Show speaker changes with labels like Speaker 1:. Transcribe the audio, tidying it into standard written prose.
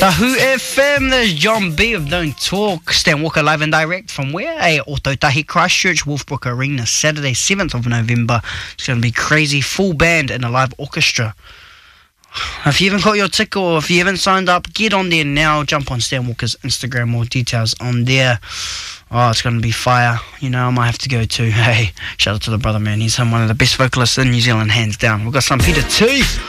Speaker 1: Tahu FM, there's John B of Don't Talk. Stan Walker live and direct from where? Otautahi Christchurch, Wolfbrook Arena, Saturday 7th of November. It's going to be crazy, full band and a live orchestra. If you haven't got your ticket or if you haven't signed up, get on there now. Jump on Stan Walker's Instagram, more details on there. Oh, it's going to be fire. You know, I might have to go too. Hey, shout out to the brother, man. He's one of the best vocalists in New Zealand, hands down. We've got some Peter T.